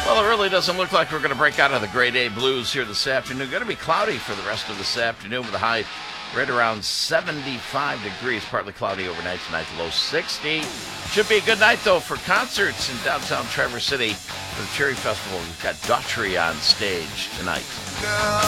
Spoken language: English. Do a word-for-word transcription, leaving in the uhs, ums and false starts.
Well, it really doesn't look like we're going to break out of the grade A blues here this afternoon. Going to be cloudy for the rest of this afternoon with a high right around seventy-five degrees. Partly cloudy overnight tonight, low sixty. Should be a good night, though, for concerts in downtown Traverse City for the Cherry Festival. We've got Daughtry on stage tonight.